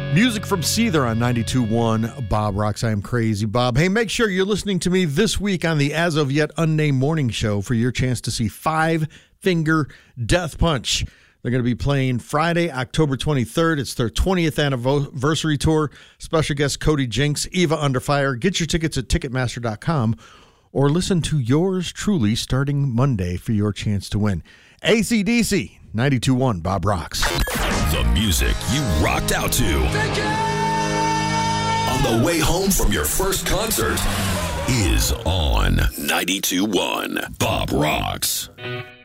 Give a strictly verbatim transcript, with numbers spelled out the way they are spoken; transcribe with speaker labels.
Speaker 1: Music from Seether on ninety-two point one Bob Rocks. I am Crazy Bob. Hey, make sure you're listening to me this week on the As of Yet Unnamed Morning Show for your chance to see Five Finger Death Punch. They're going to be playing Friday, October twenty-third. It's their twentieth anniversary tour. Special guest Cody Jinks, Eva Under Fire. Get your tickets at Ticketmaster dot com or listen to yours truly starting Monday for your chance to win. A C D C, ninety-two point one Bob Rocks.
Speaker 2: The music you rocked out to on the way home from your first concert is on ninety-two point one Bob Rocks.